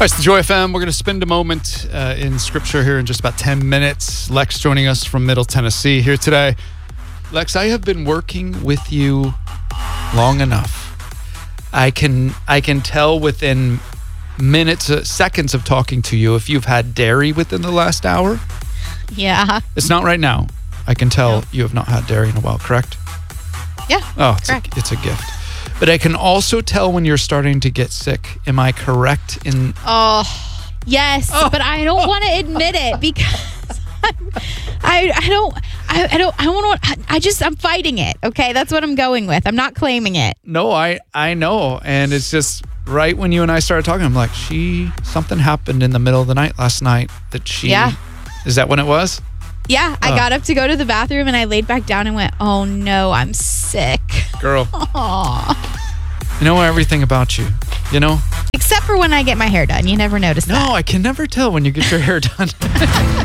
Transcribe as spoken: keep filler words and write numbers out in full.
right, it's the Joy F M. We're going to spend a moment uh, in Scripture here in just about ten minutes. Lex joining us from Middle Tennessee here today. Lex, I have been working with you long enough. I can I can tell within minutes, uh, seconds of talking to you if you've had dairy within the last hour. Yeah. It's not right now. I can tell No. you have not had dairy in a while, correct? Yeah. Oh, it's a, correct. it's a gift. But I can also tell when you're starting to get sick. Am I correct in... Oh, yes, Oh. but I don't want to admit it because I'm, I I don't I, I don't I don't want I, I just I'm fighting it. Okay, that's what I'm going with. I'm not claiming it. No, I, I know. And it's just right when you and I started talking, I'm like, she... Something happened in the middle of the night last night that she... Yeah. Is that when it was? Yeah, I Oh. got up to go to the bathroom and I laid back down and went, "Oh no, I'm sick." Girl, Aw. I know everything about you, you know? Except for when I get my hair done. You never notice that. No, I can never tell when you get your hair done.